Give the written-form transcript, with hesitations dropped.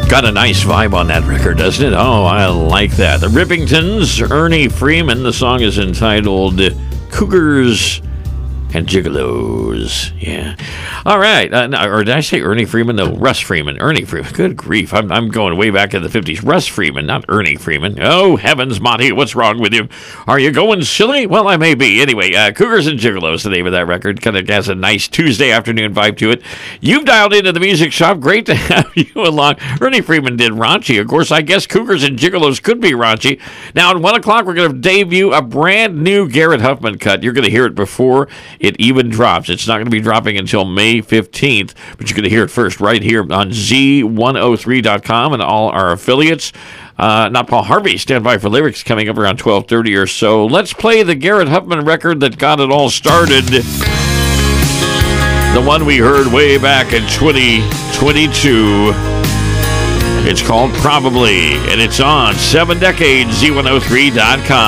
Got a nice vibe on that record, doesn't it? Oh, I like that. The Rippingtons, Ernie Freeman. The song is entitled Cougars and Gigolos. Yeah. All right. Or did I say Ernie Freeman? No, Russ Freeman. Ernie Freeman. Good grief. I'm going way back in the 50s. Russ Freeman, not Ernie Freeman. Oh, heavens, Monty. What's wrong with you? Are you going silly? Well, I may be. Anyway, Cougars and Gigolos, the name of that record. Kind of has a nice Tuesday afternoon vibe to it. You've dialed into the Music Shop. Great to have you along. Ernie Freeman did raunchy. Of course, I guess Cougars and Gigolos could be raunchy. Now, at 1 o'clock, we're going to debut a brand new Garrett Huffman cut. You're going to hear it before it even drops. It's not going to be dropping until May 15th, but you're going to hear it first right here on Z103.com and all our affiliates. Not Paul Harvey, stand by for lyrics coming up around 12:30 or so. Let's play the Garrett Huffman record that got it all started. The one we heard way back in 2022. It's called Probably, and it's on 7 Decades, Z103.com.